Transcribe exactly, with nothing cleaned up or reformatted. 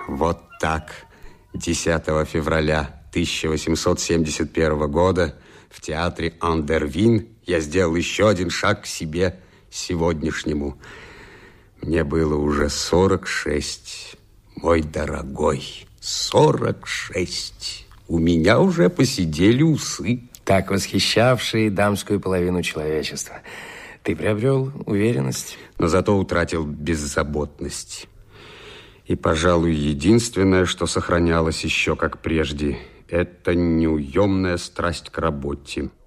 Вот так, десятого февраля тысяча восемьсот семьдесят первого года в театре Андервин я сделал еще один шаг к себе сегодняшнему. Мне было уже сорок шесть, мой дорогой, сорок шесть. У меня уже посидели усы. Так восхищавшие дамскую половину человечества. Ты приобрел уверенность. Но зато утратил беззаботность. И, пожалуй, единственное, что сохранялось еще как прежде, это неуемная страсть к работе.